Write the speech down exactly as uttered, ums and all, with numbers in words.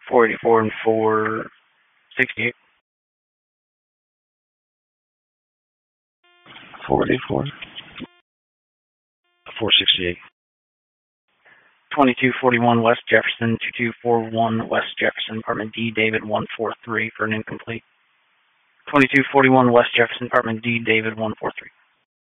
four eighty-four and four sixty-eight. four eighty-four. four sixty-eight. twenty-two forty-one West Jefferson, twenty-two forty-one West Jefferson, apartment D, David one four three for an incomplete. twenty-two forty-one West Jefferson, apartment D, David one four three.